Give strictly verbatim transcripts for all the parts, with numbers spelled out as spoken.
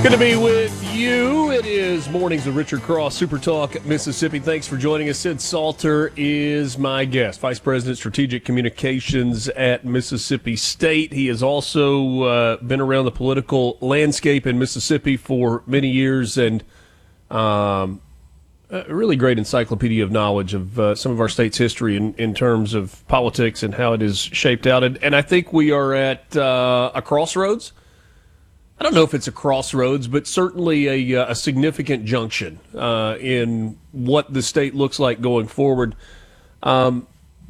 Good to be with you. It is Mornings with Richard Cross, Super Talk Mississippi. Thanks for joining us. Sid Salter is my guest, Vice President, Strategic Communications at Mississippi State. He has also uh, been around the political landscape in Mississippi for many years and um, a really great encyclopedia of knowledge of uh, some of our state's history in, in terms of politics and how it is shaped out. And, and I think we are at uh, a crossroads. I don't know if it's a crossroads, but certainly a, a significant junction uh, in what the state looks like going forward. Um,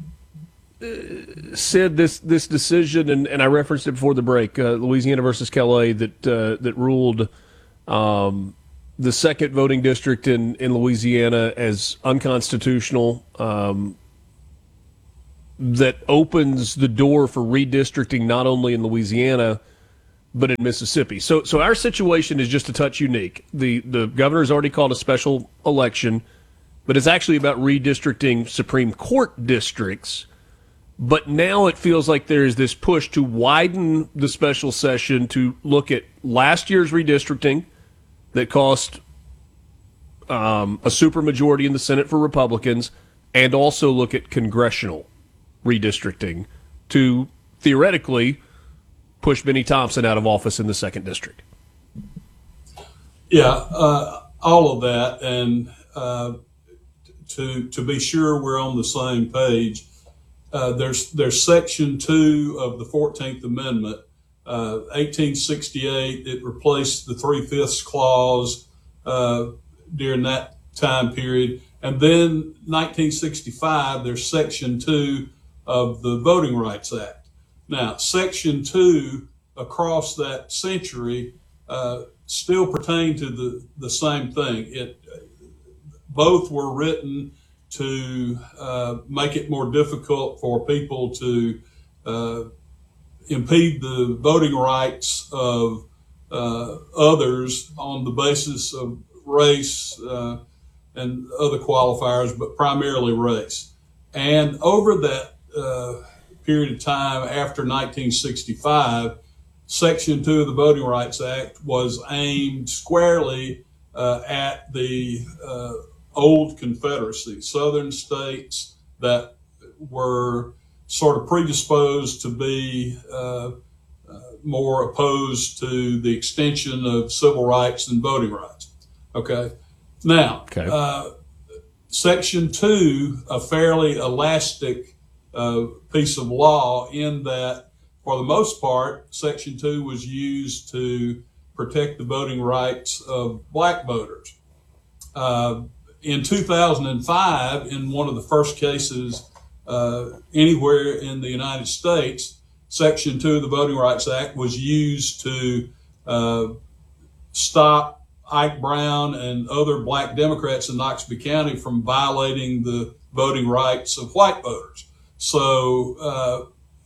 Sid, this this decision, and, and I referenced it before the break, uh, Louisiana versus Calais, that uh, that ruled um, the second voting district in, in Louisiana as unconstitutional, um, that opens the door for redistricting not only in Louisiana, but in Mississippi. So so our situation is just a touch unique. The the governor's already called a special election, but it's actually about redistricting Supreme Court districts. But now it feels like there is this push to widen the special session to look at last year's redistricting that cost um, a supermajority in the Senate for Republicans, and also look at congressional redistricting to theoretically push Benny Thompson out of office in the second district. Yeah, uh, all of that, and uh, to to be sure we're on the same page, uh, there's there's Section Two of the fourteenth Amendment, uh, eighteen sixty-eight. It replaced the three-fifths clause uh, during that time period, and then nineteen sixty-five. There's Section Two of the Voting Rights Act. Now, Section two across that century uh, still pertain to the, the same thing. It both were written to uh, make it more difficult for people to uh, impede the voting rights of uh, others on the basis of race uh, and other qualifiers, but primarily race. And over that uh, period of time after nineteen sixty-five, Section two of the Voting Rights Act was aimed squarely uh, at the uh, old Confederacy, southern states that were sort of predisposed to be uh, uh, more opposed to the extension of civil rights and voting rights. Okay. Now, okay. Uh, Section two, a fairly elastic Uh, piece of law in that, for the most part, Section two was used to protect the voting rights of black voters. Uh, in two thousand five, in one of the first cases uh, anywhere in the United States, Section two of the Voting Rights Act was used to uh, stop Ike Brown and other black Democrats in Noxubee County from violating the voting rights of white voters. So uh,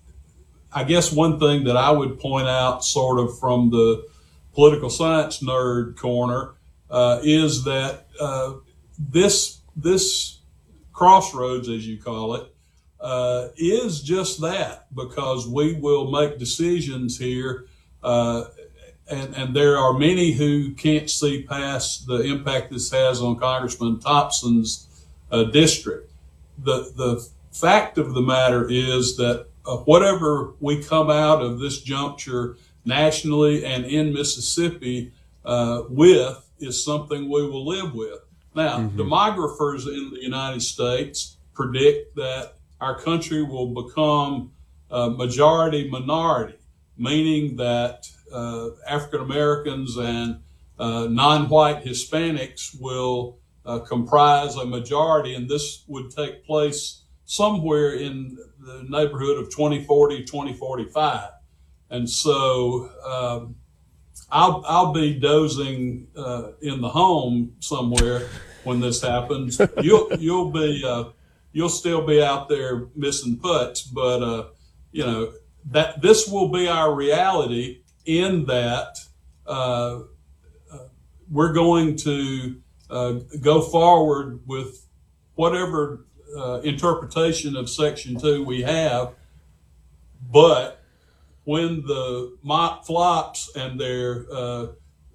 I guess one thing that I would point out sort of from the political science nerd corner uh, is that uh, this this crossroads, as you call it, uh, is just that, because we will make decisions here uh, and, and there are many who can't see past the impact this has on Congressman Thompson's uh, district. The the fact of the matter is that uh, whatever we come out of this juncture nationally and in Mississippi uh, with is something we will live with. Now, mm-hmm. demographers in the United States predict that our country will become uh, majority minority, meaning that uh, African Americans and uh, non-white Hispanics will uh, comprise a majority, and this would take place somewhere in the neighborhood of twenty forty, twenty forty-five. And so um, I'll, I'll be dozing uh, in the home somewhere when this happens. You'll, you'll be, uh, you'll still be out there missing putts, but, uh, you know, that this will be our reality, in that uh, uh, we're going to uh, go forward with whatever uh, interpretation of Section two we have, but when the mop flops and there uh,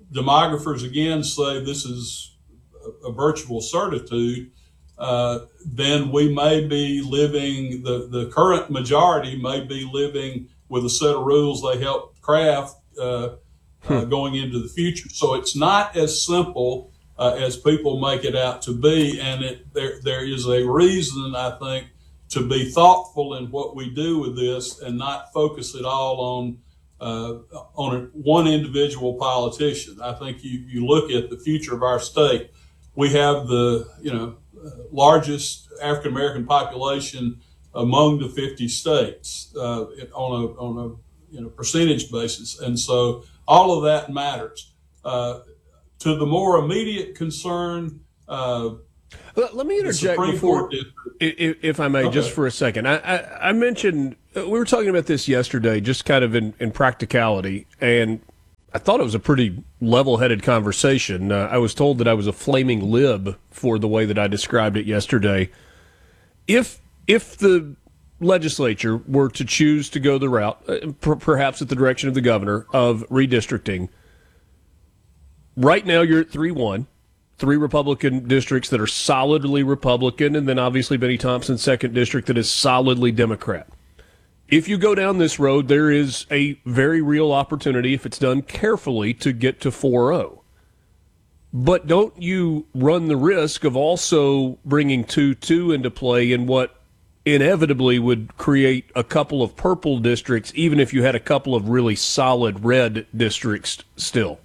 demographers again say this is a, a virtual certitude, uh, then we may be living, the, the current majority may be living with a set of rules they helped craft uh, uh, going into the future. So it's not as simple uh, as people make it out to be, and it, there there is a reason, I think, to be thoughtful in what we do with this and not focus it all on uh, on a, one individual politician. I think you, you look at the future of our state. We have the you know largest African American population among the fifty states uh, on a on a you know percentage basis, and so all of that matters. Uh, to the more immediate concern. Uh, Let, let me interject before, if, if I may, okay. just for a second. I, I, I mentioned, we were talking about this yesterday, just kind of in, in practicality, and I thought it was a pretty level-headed conversation. Uh, I was told that I was a flaming lib for the way that I described it yesterday. If if the legislature were to choose to go the route, uh, per, perhaps at the direction of the governor, of redistricting, right now you're at three one. Three Republican districts that are solidly Republican, and then obviously Benny Thompson's second district that is solidly Democrat. If you go down this road, there is a very real opportunity, if it's done carefully, to get to four oh. But don't you run the risk of also bringing two two into play in what inevitably would create a couple of purple districts, even if you had a couple of really solid red districts still?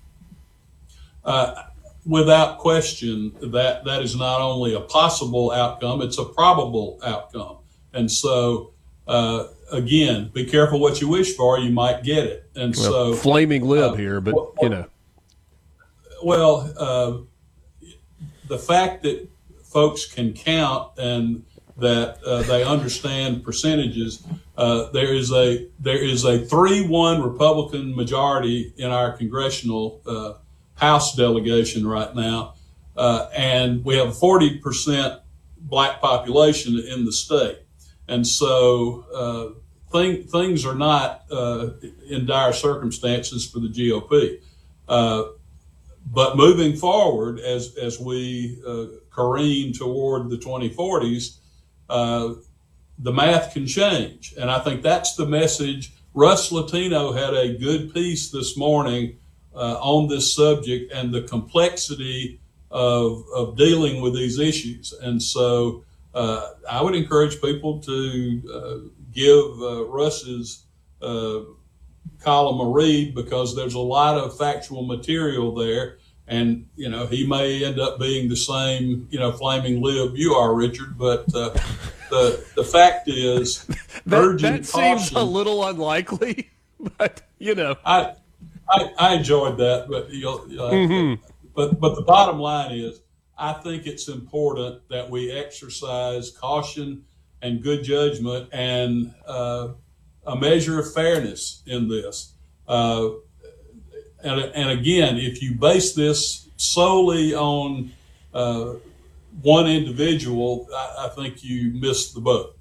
Uh Without question, that, that is not only a possible outcome, it's a probable outcome. And so, uh, again, be careful what you wish for, you might get it. And well, so, flaming lib uh, here, but, well, you know. Well, uh, the fact that folks can count and that uh, they understand percentages, uh, there is a there is a three one Republican majority in our congressional uh House delegation right now, uh, and we have a forty percent black population in the state. And so uh, thing, things are not uh, in dire circumstances for the G O P. Uh, but moving forward, as, as we uh, careen toward the twenty forties, uh, the math can change. And I think that's the message. Russ Latino had a good piece this morning Uh, on this subject and the complexity of, of dealing with these issues. And so uh, I would encourage people to uh, give uh, Russ's uh, column a read, because there's a lot of factual material there. And, you know, he may end up being the same, you know, flaming lib you are, Richard. But uh, the, the fact is, that, urgent that caution, seems a little unlikely, but, you know. I, I, I enjoyed that, but you'll, you'll mm-hmm. to, but but the bottom line is, I think it's important that we exercise caution and good judgment and uh, a measure of fairness in this. Uh, and and again, if you base this solely on uh, one individual, I, I think you missed the boat.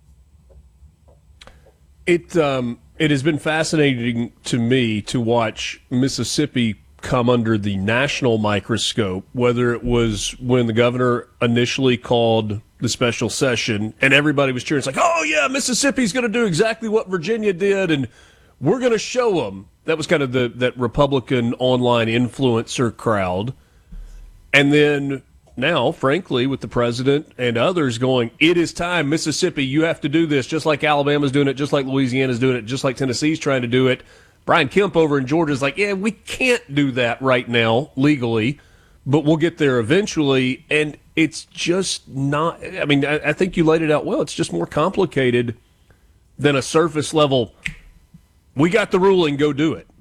It um. It has been fascinating to me to watch Mississippi come under the national microscope, whether it was when the governor initially called the special session and everybody was cheering. It's like, oh, yeah, Mississippi's going to do exactly what Virginia did, and we're going to show them. That was kind of the that Republican online influencer crowd. And then now, frankly, with the president and others going, it is time, Mississippi, you have to do this, just like Alabama's doing it, just like Louisiana's doing it, just like Tennessee's trying to do it. Brian Kemp over in Georgia's like, yeah, we can't do that right now legally, but we'll get there eventually. And it's just not, I mean, I, I think you laid it out well. It's just more complicated than a surface level, we got the ruling, go do it.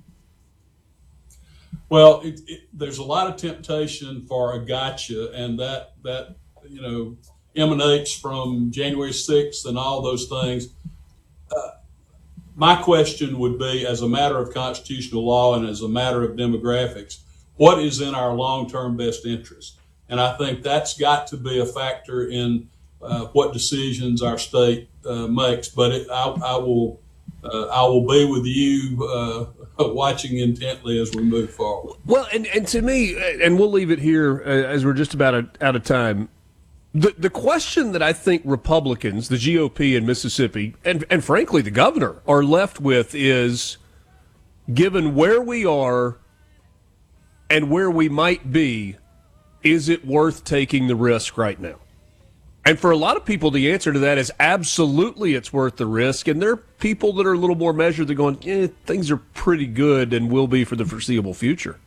Well, it, it, there's a lot of temptation for a gotcha, and that, that you know, emanates from January sixth and all those things. Uh, my question would be, as a matter of constitutional law and as a matter of demographics, what is in our long-term best interest? And I think that's got to be a factor in uh, what decisions our state uh, makes. But it, I, I will uh, I will be with you uh, watching intently as we move forward. Well, and, and to me, and we'll leave it here uh, as we're just about a, out of time. The the question that I think Republicans, the G O P in Mississippi, and, and frankly the governor, are left with is, given where we are and where we might be, is it worth taking the risk right now? And for a lot of people, the answer to that is absolutely it's worth the risk. And there are people that are a little more measured that are going, eh, things are pretty good and will be for the foreseeable future.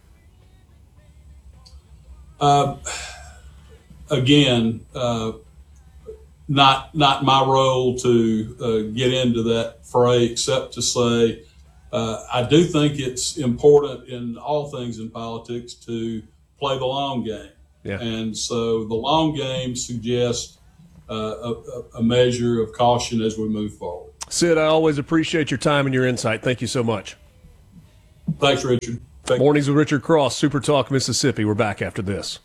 Uh, again, uh, not not my role to uh, get into that fray, except to say uh, I do think it's important in all things in politics to play the long game. Yeah. And so the long game suggests uh, a, a measure of caution as we move forward. Sid, I always appreciate your time and your insight. Thank you so much. Thanks, Richard. Thank Mornings with Richard Cross, Super Talk Mississippi. We're back after this.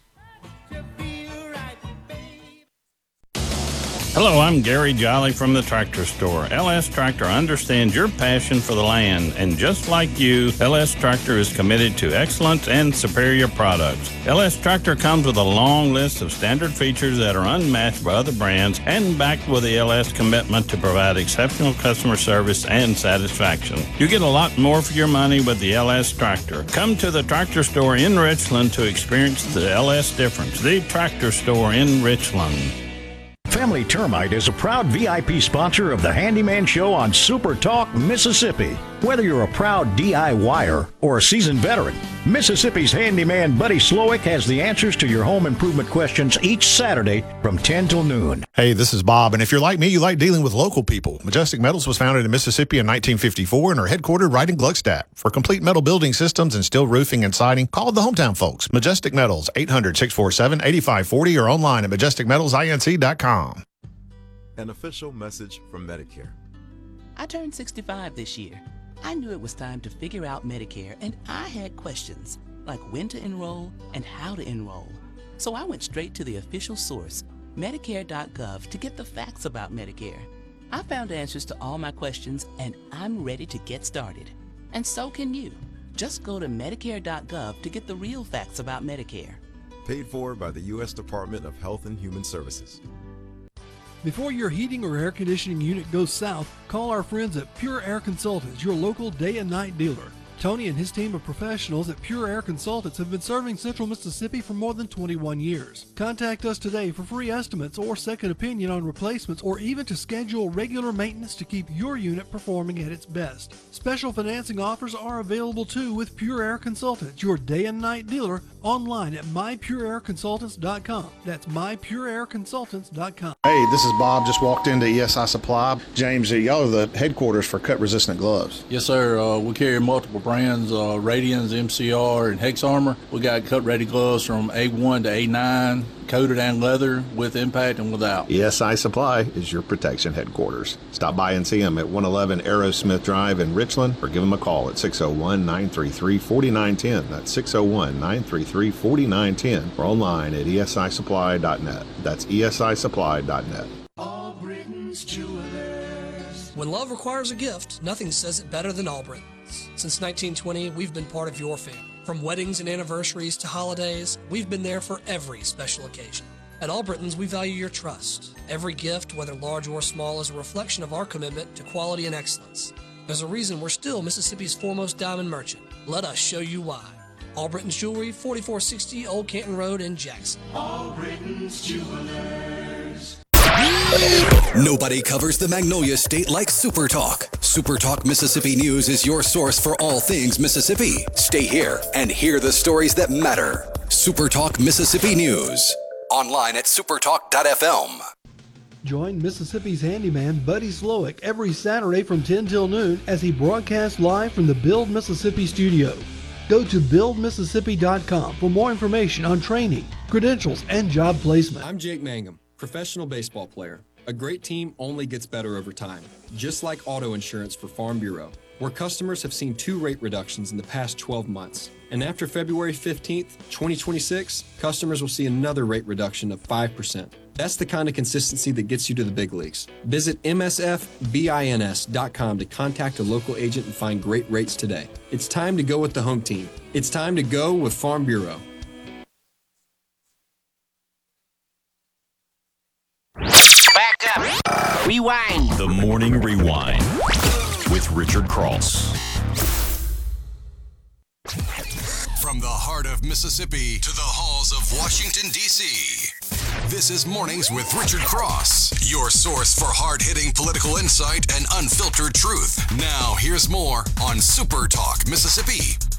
Hello, I'm Gary Jolly from the Tractor Store. L S Tractor understands your passion for the land, and just like you, L S Tractor is committed to excellence and superior products. L S Tractor comes with a long list of standard features that are unmatched by other brands and backed with the L S commitment to provide exceptional customer service and satisfaction. You get a lot more for your money with the L S Tractor. Come to the Tractor Store in Richland to experience the L S difference. The Tractor Store in Richland. Family Termite is a proud V I P sponsor of the Handyman Show on Super Talk Mississippi. Whether you're a proud D I Y er or a seasoned veteran, Mississippi's handyman Buddy Slowick has the answers to your home improvement questions each Saturday from ten till noon. Hey, this is Bob, and if you're like me, you like dealing with local people. Majestic Metals was founded in Mississippi in nineteen fifty-four and are headquartered right in Gluckstadt. For complete metal building systems and steel roofing and siding, call the hometown folks. Majestic Metals, eight hundred, six four seven, eight five four zero or online at majestic metals inc dot com. An official message from Medicare. I turned sixty-five this year. I knew it was time to figure out Medicare, and I had questions, like when to enroll and how to enroll. So I went straight to the official source, Medicare dot gov, to get the facts about Medicare. I found answers to all my questions, and I'm ready to get started. And so can you. Just go to Medicare dot gov to get the real facts about Medicare. Paid for by the U S Department of Health and Human Services. Before your heating or air conditioning unit goes south, call our friends at Pure Air Consultants, your local day and night dealer. Tony and his team of professionals at Pure Air Consultants have been serving Central Mississippi for more than twenty-one years. Contact us today for free estimates or second opinion on replacements, or even to schedule regular maintenance to keep your unit performing at its best. Special financing offers are available too with Pure Air Consultants, your day and night dealer, online at my pure air consultants dot com. That's my pure air consultants dot com. Hey, this is Bob. Just walked into E S I Supply. James, y'all are the headquarters for cut-resistant gloves. Yes, sir. Uh, we carry multiple brands, uh, Radians, M C R, and Hex Armor. We got cut-ready gloves from A one to A nine, coated and leather, with impact and without. E S I Supply is your protection headquarters. Stop by and see them at one eleven Aerosmith Drive in Richland, or give them a call at six oh one, nine three three, four nine one oh. That's six oh one, nine three three, four nine one oh, or online at E S I supply dot net. That's E S I supply dot net. Albritton's Jewelers. When love requires a gift, nothing says it better than Albritton's. Since nineteen twenty, we've been part of your family. From weddings and anniversaries to holidays, we've been there for every special occasion. At Albritton's, we value your trust. Every gift, whether large or small, is a reflection of our commitment to quality and excellence. There's a reason we're still Mississippi's foremost diamond merchant. Let us show you why. Albritton's Jewelry, forty-four sixty Old Canton Road in Jackson. Albritton's Jewelers. Nobody covers the Magnolia State like Super Talk. Super Talk Mississippi News is your source for all things Mississippi. Stay here and hear the stories that matter. Super Talk Mississippi News. Online at super talk dot f m. Join Mississippi's handyman Buddy Slowick every Saturday from ten till noon as he broadcasts live from the Build Mississippi studio. Go to build mississippi dot com for more information on training, credentials, and job placement. I'm Jake Mangum, professional baseball player. A great team only gets better over time, just like auto insurance for Farm Bureau. where customers have seen two rate reductions in the past twelve months. And after February fifteenth, twenty twenty-six, customers will see another rate reduction of five percent. That's the kind of consistency that gets you to the big leagues. Visit M S F bins dot com to contact a local agent and find great rates today. It's time to go with the home team. It's time to go with Farm Bureau. Back up. Rewind. The Morning Rewind with Richard Cross. From the heart of Mississippi to the halls of Washington, D C, this is Mornings with Richard Cross, your source for hard-hitting political insight and unfiltered truth. Now, here's more on Super Talk Mississippi.